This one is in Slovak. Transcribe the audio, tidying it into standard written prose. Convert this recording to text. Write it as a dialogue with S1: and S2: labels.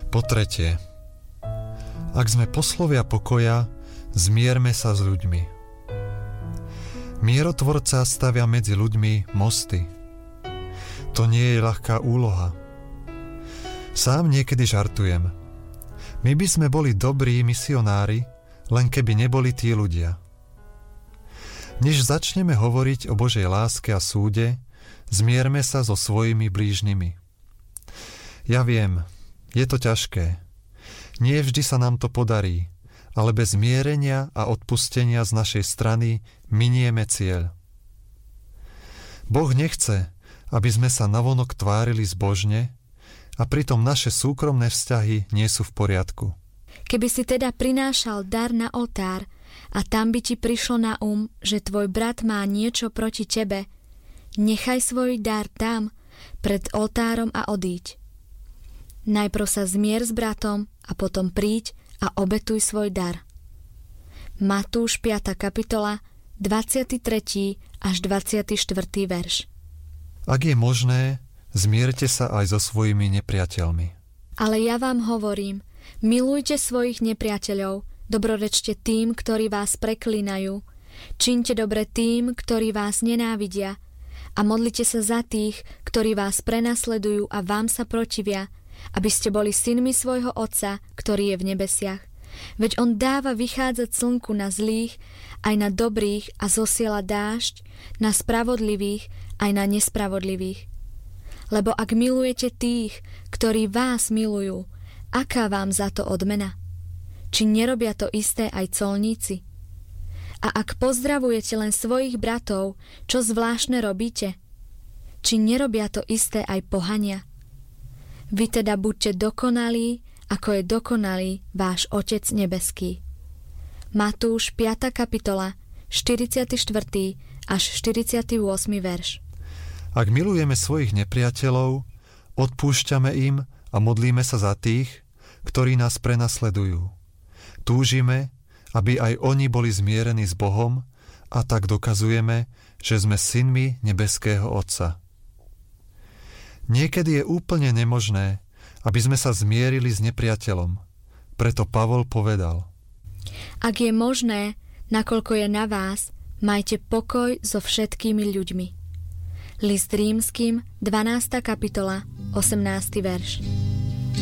S1: Po tretie, ak sme poslovia pokoja, zmierme sa s ľuďmi. Mierotvorca stavia medzi ľuďmi mosty. To nie je ľahká úloha. Sám niekedy žartujem. My by sme boli dobrí misionári, len keby neboli tí ľudia. Než začneme hovoriť o Božej láske a súde, zmierme sa so svojimi blížnymi. Ja viem, je to ťažké. Nie vždy sa nám to podarí, ale bez zmierenia a odpustenia z našej strany minieme cieľ. Boh nechce, aby sme sa navonok tvárili zbožne a pritom naše súkromné vzťahy nie sú v poriadku.
S2: Keby si teda prinášal dar na oltár a tam by ti prišlo na že tvoj brat má niečo proti tebe, nechaj svoj dar tam, pred oltárom a odíď. Najprv sa zmier s bratom a potom príď a obetuj svoj dar. Matúš 5. kapitola, 23. až 24. verš.
S1: Ak je možné, zmierte sa aj so svojimi nepriateľmi.
S2: Ale ja vám hovorím, milujte svojich nepriateľov, dobrorečte tým, ktorí vás preklínajú, čiňte dobre tým, ktorí vás nenávidia a modlite sa za tých, ktorí vás prenasledujú a vám sa protivia, aby ste boli synmi svojho Otca, ktorý je v nebesiach. Veď on dáva vychádzať slnku na zlých, aj na dobrých a zosiela dážď na spravodlivých, aj na nespravodlivých. Lebo ak milujete tých, ktorí vás milujú, aká vám za to odmena? Či nerobia to isté aj colníci? A ak pozdravujete len svojich bratov, čo zvláštne robíte? Či nerobia to isté aj pohania? Vy teda buďte dokonalí, ako je dokonalý váš Otec nebeský. Matúš 5. kapitola, 44. až 48. verš.
S1: Ak milujeme svojich nepriateľov, odpúšťame im a modlíme sa za tých, ktorí nás prenasledujú. Túžime, aby aj oni boli zmierení s Bohom a tak dokazujeme, že sme synmi nebeského Otca. Niekedy je úplne nemožné, aby sme sa zmierili s nepriateľom. Preto Pavol povedal:
S2: Ak je možné, nakoľko je na vás, majte pokoj so všetkými ľuďmi. List Rímskym, 12. kapitola, 18. verš.